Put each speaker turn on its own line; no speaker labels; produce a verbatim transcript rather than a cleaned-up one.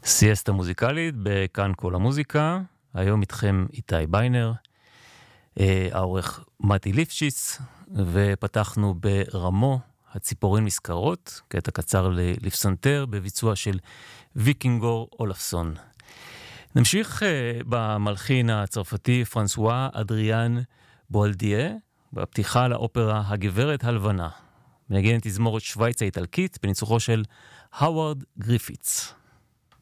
סיאסטה מוזיקלית בכאן כל המוזיקה. היום איתכם איתי ביינר, העורך מתי ליפשיץ, ופתחנו ברמו הציפורים נזכרות, קטע קצר לפסנתר בביצוע של ויקינגור אולפסון. נמשיך במלחין הצרפתי פרנסואה אדריאן בואלדיה, בפתיחה לאופרה הגברת הלבנה, מנגנת תזמורת שוויץ האיטלקית בניצוחו של הווארד גריפיץ.